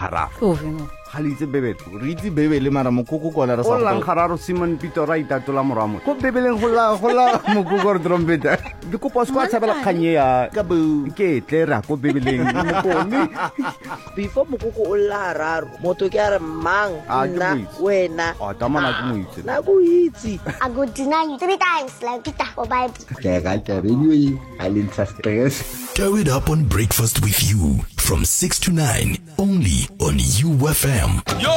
langhararo ga le itse bebele re itse bebele mara mokoko kona re o langhararo Simon Peter ra itatola moramo go bebeleng go la mokoko re trompeta ke kopa se kwa tshabela kganye ya ka bo ke tle ra go bebeleng mokone before mokoko o la raro motho ke a re mang nna wena tamana ke mo itse na go itse I go deny you 3 times like Peter or Bible. Throw it up on Breakfast with You from 6 to 9 only on UFM.